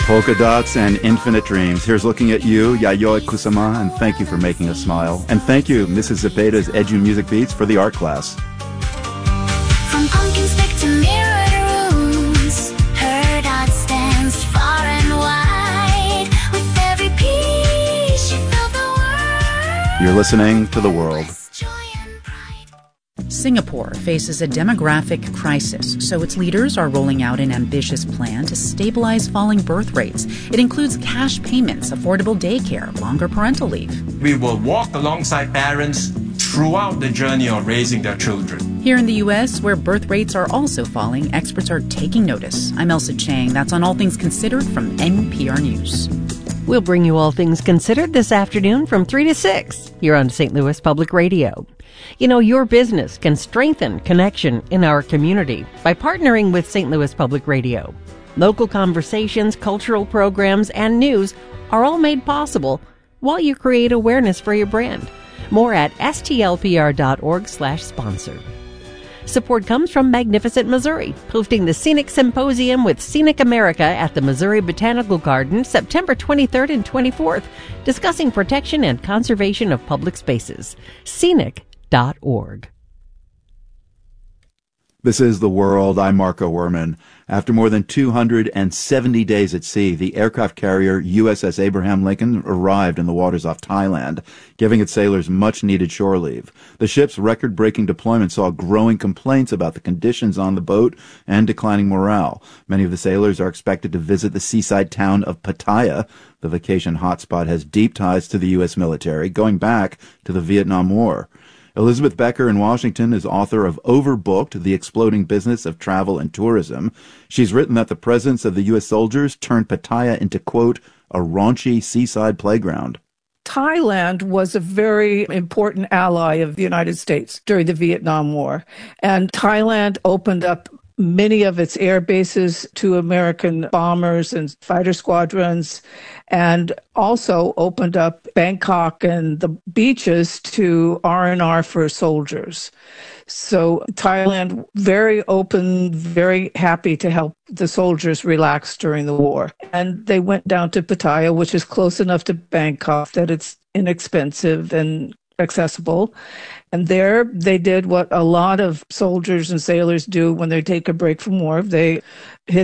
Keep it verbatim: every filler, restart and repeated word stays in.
Polka dots and infinite dreams. Here's looking at you, Yayoi Kusama, and thank you for making us smile. And thank you, Missus Zepeda's Edu Music Beats, for the art class. From pumpkin stick to mirrored rooms, her dot stands far and wide. With every piece, she felt the world. You're listening to The World. Singapore faces a demographic crisis, so its leaders are rolling out an ambitious plan to stabilize falling birth rates. It includes cash payments, affordable daycare, longer parental leave. We will walk alongside parents throughout the journey of raising their children. Here in the U S, where birth rates are also falling, experts are taking notice. I'm Elsa Chang. That's on All Things Considered from N P R News. We'll bring you All Things Considered this afternoon from three to six here on Saint Louis Public Radio. You know, your business can strengthen connection in our community by partnering with Saint Louis Public Radio. Local conversations, cultural programs, and news are all made possible while you create awareness for your brand. More at stlpr.org slash sponsor. Support comes from Magnificent Missouri, hosting the Scenic Symposium with Scenic America at the Missouri Botanical Garden September twenty-third and twenty-fourth, discussing protection and conservation of public spaces. Scenic dot org. This is The World. I'm Marco Werman. After more than two hundred seventy days at sea, the aircraft carrier U S S Abraham Lincoln arrived in the waters off Thailand, giving its sailors much-needed shore leave. The ship's record-breaking deployment saw growing complaints about the conditions on the boat and declining morale. Many of the sailors are expected to visit the seaside town of Pattaya. The vacation hotspot has deep ties to the U S military, going back to the Vietnam War. Elizabeth Becker in Washington is author of Overbooked, The Exploding Business of Travel and Tourism. She's written that the presence of the U S soldiers turned Pattaya into, quote, a raunchy seaside playground. Thailand was a very important ally of the United States during the Vietnam War, and Thailand opened up many of its air bases to American bombers and fighter squadrons, and also opened up Bangkok and the beaches to R and R for soldiers. So Thailand, very open, very happy to help the soldiers relax during the war. And they went down to Pattaya, which is close enough to Bangkok that it's inexpensive and accessible. And there they did what a lot of soldiers and sailors do when they take a break from war. They hit